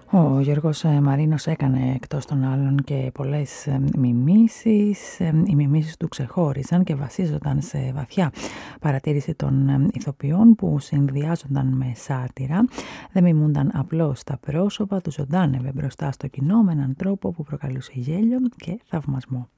Ο Γιώργος Μαρίνος έκανε εκτός των άλλων και πολλές μιμήσεις. Οι μιμήσεις του ξεχώριζαν και βασίζονταν σε βαθιά παρατήρηση των ηθοποιών που συνδυάζονταν με σάτυρα. Δεν μιμούνταν απλώς τα πρόσωπα, τους ζωντάνευε μπροστά στο κοινό με έναν τρόπο που προκαλούσε γέλιο και θαυμασμό.